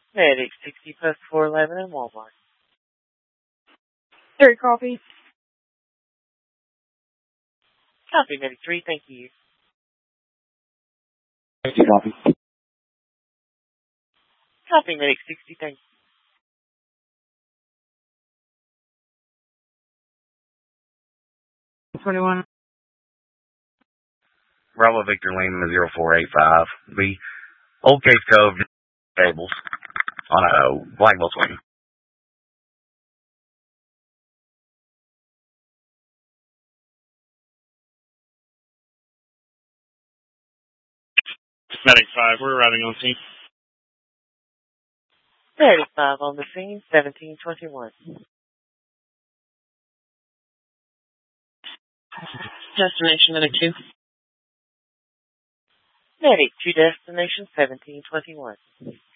Medic 60 plus 411 in Walmart. Third copy. Copy, Medic 3, thank you. Copy. Copy, Medic 60, thank you. 21. Bravo Victor Lima 0485. The Old Case Cove tables on a Blackwell swing. Medic 5, we're arriving on scene. Medic 5 on the scene, 1721. Destination Medic 2. Medic 2 destination 1721.